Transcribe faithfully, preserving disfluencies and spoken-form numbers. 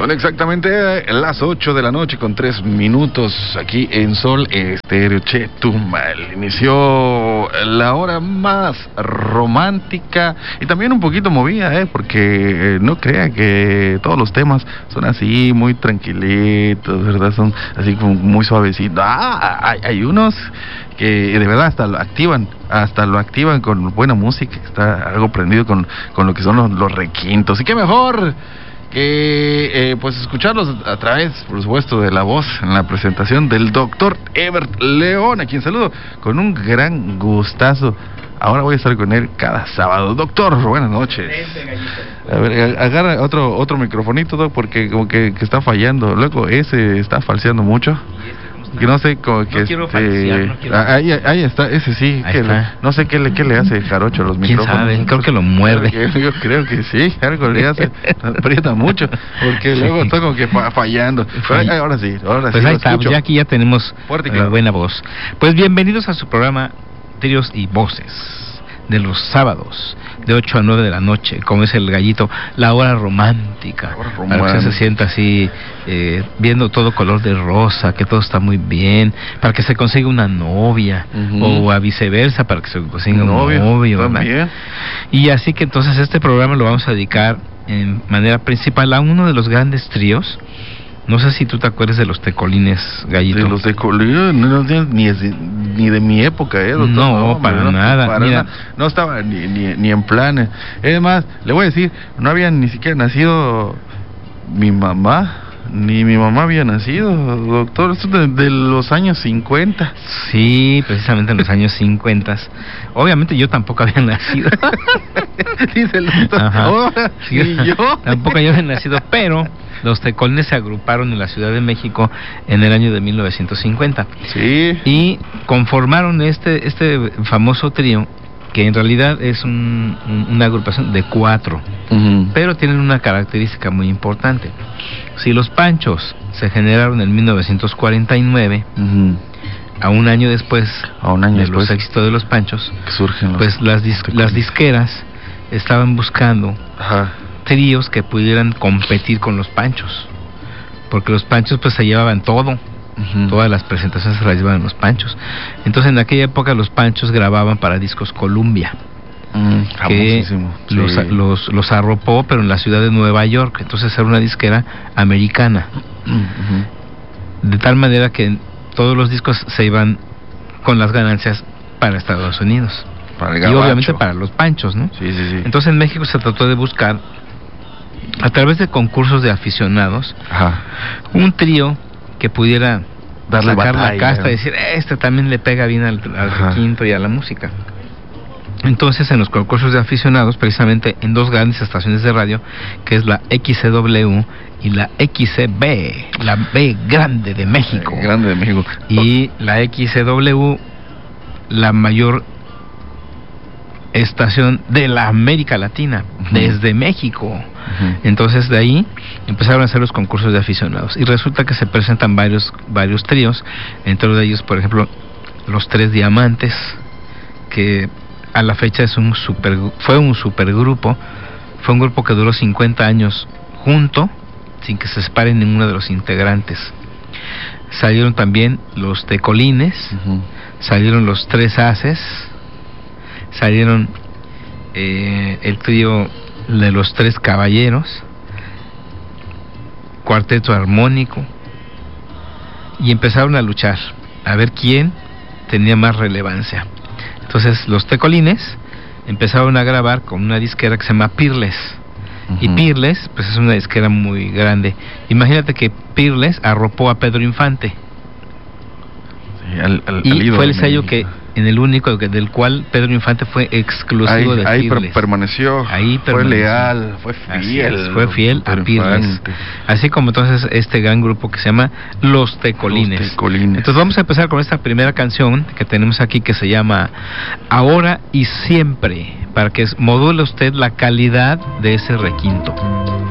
Son exactamente las ocho de la noche con tres minutos aquí en Sol Estéreo Chetumal. Inició la hora más romántica y también un poquito movida, ¿eh? Porque eh, no crea que todos los temas son así, muy tranquilitos, ¿verdad? Son así como muy suavecitos. Ah, hay, hay unos que de verdad hasta lo activan, hasta lo activan con buena música, que está algo prendido con, con lo que son los, los requintos. Y qué mejor que eh, pues escucharlos a través, por supuesto, de la voz en la presentación del doctor Ebert León, a quien saludo con un gran gustazo. Ahora voy a estar con él cada sábado. Doctor, buenas noches. A ver, agarra otro otro microfonito, doc, porque como que, que está fallando. Luego ese está falseando mucho. Que no sé, como que no quiero este, falsear, no quiero ahí, ahí está, ese sí, que le, no sé qué le, qué le hace Jarocho a los ¿Quién micrófonos. sabe? Creo que lo muerde. Yo, yo creo que sí, algo le hace, aprieta mucho, porque sí. Luego está como que fallando. Pero ahora sí, ahora pues sí. Ahí está, ya aquí ya tenemos claro. buena voz. Pues bienvenidos a su programa Tríos y Voces, de los sábados, de ocho a nueve de la noche, como es el gallito, la hora romántica, hora romántica. Para que usted se sienta así, eh, viendo todo color de rosa, que todo está muy bien, para que se consiga una novia, uh-huh. o a viceversa, para que se consiga un novio, novio, también. Y así que entonces este programa lo vamos a dedicar en manera principal a uno de los grandes tríos. No sé si tú te acuerdas de los Tecolines, Gallito. De los Tecolines, no, no, ni, ni de mi época, ¿eh, doctor? No, no para no, nada. Para Mira, nada. No estaba ni, ni, ni en planes. Es más, le voy a decir, no había ni siquiera nacido mi mamá, ni mi mamá había nacido, doctor. Esto de, de los años cincuenta. Sí, precisamente en los años cincuenta. Obviamente yo tampoco había nacido. Dice el doctor. Ahora, sí, y yo. Tampoco yo había nacido, pero los Tecolines se agruparon en la Ciudad de México en el año de mil novecientos cincuenta. Sí. Y conformaron este este famoso trío, que en realidad es un, un, una agrupación de cuatro, uh-huh. pero tienen una característica muy importante. Si los Panchos se generaron en mil novecientos cuarenta y nueve, uh-huh. a un año después, a un año de después, los éxitos de los Panchos, surgen los pues las, dis- las disqueras estaban buscando Ajá. tríos que pudieran competir con los Panchos, porque los Panchos pues se llevaban todo, uh-huh. todas las presentaciones se las llevaban los Panchos. Entonces en aquella época los Panchos grababan para discos Columbia, uh-huh. que sí. los, los, los arropó, pero en la ciudad de Nueva York. Entonces era una disquera americana, uh-huh. de tal manera que todos los discos se iban con las ganancias para Estados Unidos, para el y obviamente para los Panchos, ¿no? Sí, sí, sí. Entonces en México se trató de buscar, a través de concursos de aficionados, Ajá. un trío que pudiera darle sacar batalla, la casta, ¿no? Y decir, este también le pega bien al, al requinto y a la música. Entonces en los concursos de aficionados, precisamente en dos grandes estaciones de radio, que es la X C W y la X C B, la B grande de México, eh, grande de México, y la X C W, la mayor estación de la América Latina, uh-huh. desde México. Uh-huh. Entonces de ahí empezaron a hacer los concursos de aficionados y resulta que se presentan varios varios tríos, entre de ellos, por ejemplo, los Tres Diamantes, que a la fecha es un super, fue un supergrupo, fue un grupo que duró cincuenta años junto, sin que se separen ninguno de los integrantes. Salieron también los Tecolines, uh-huh. salieron los Tres Haces, salieron eh, el trío de los Tres Caballeros, Cuarteto Armónico, y empezaron a luchar a ver quién tenía más relevancia. Entonces los Tecolines empezaron a grabar con una disquera que se llama Peerless, uh-huh. y Peerless pues es una disquera muy grande. Imagínate que Peerless arropó a Pedro Infante, sí, al, al, y al fue el sello que en el único que, del cual Pedro Infante fue exclusivo ahí, de ahí Peerless. permaneció, ahí fue permaneció. leal, fue fiel, es, fue fiel a Peerless. Así como entonces este gran grupo que se llama Los Tecolines. Los Tecolines. Entonces vamos a empezar con esta primera canción que tenemos aquí, que se llama Ahora y Siempre, para que module usted la calidad de ese requinto.